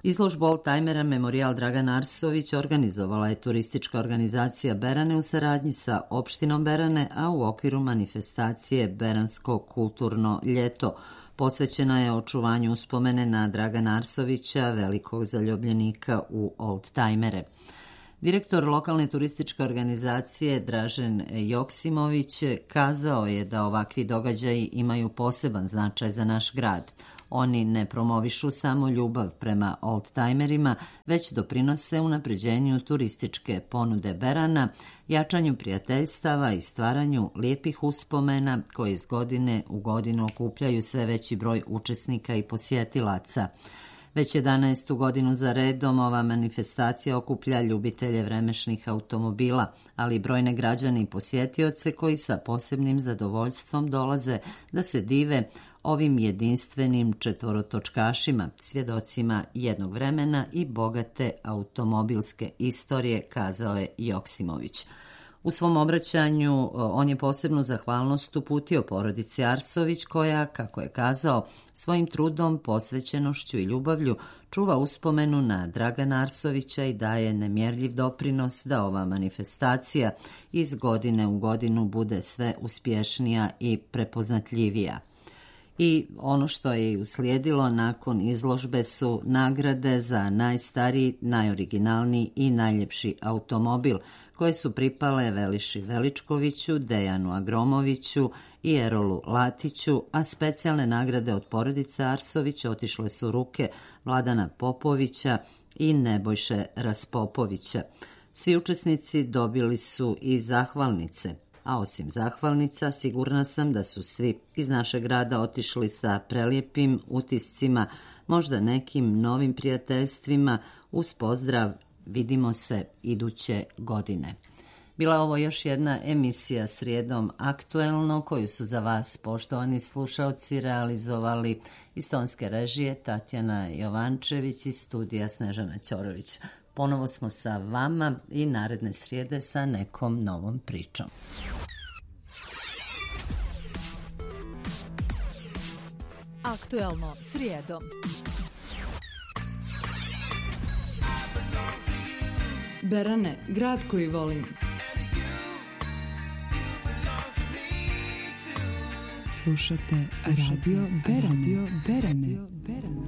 Izložbu oldtimera Memorijal Dragan Arsović organizovala je turistička organizacija Berane u saradnji sa opštinom Berane, a u okviru manifestacije Beransko kulturno ljeto. Posvećena je očuvanju uspomene na Dragana Arsovića, velikog zaljubljenika u oldtimere. Direktor lokalne turističke organizacije Dražen Joksimović kazao je da ovakvi događaji imaju poseban značaj za naš grad. Oni ne promovišu samo ljubav prema oldtimerima, već doprinose unapređenju turističke ponude Berana, jačanju prijateljstava i stvaranju lijepih uspomena koje iz godine u godinu okupljaju sve veći broj učesnika i posjetilaca. Već 11. godinu za redom ova manifestacija okuplja ljubitelje vremešnih automobila, ali i brojne građane i posjetioce koji sa posebnim zadovoljstvom dolaze da se dive ovim jedinstvenim četvorotočkašima, svjedocima jednog vremena i bogate automobilske istorije, kazao je Joksimović. U svom obraćanju on je posebnu zahvalnost uputio porodici Arsović koja, kako je kazao, svojim trudom, posvećenošću i ljubavlju čuva uspomenu na Dragana Arsovića i daje nemjerljiv doprinos da ova manifestacija iz godine u godinu bude sve uspješnija i prepoznatljivija. I ono što je uslijedilo nakon izložbe su nagrade za najstariji, najoriginalniji i najljepši automobil koje su pripale Veliši Veličkoviću, Dejanu Agromoviću i Erolu Latiću, a specijalne nagrade od porodice Arsović otišle su u ruke Vladana Popovića i Nebojše Raspopovića. Svi učesnici dobili su i zahvalnice. A osim zahvalnica, sigurna sam da su svi iz našeg grada otišli sa prelijepim utiscima, možda nekim novim prijateljstvima, uz pozdrav vidimo se iduće godine. Bila je ovo još jedna emisija Srijedom aktuelno koju su za vas, poštovani slušalci, realizovali iz tonske režije Tatjana Jovančević i studija Snežana Ćorović. Ponovo smo sa vama i naredne srijede sa nekom novom pričom. Aktuelno srijedom. Berane, grad koji volim. Slušate Radio Berane.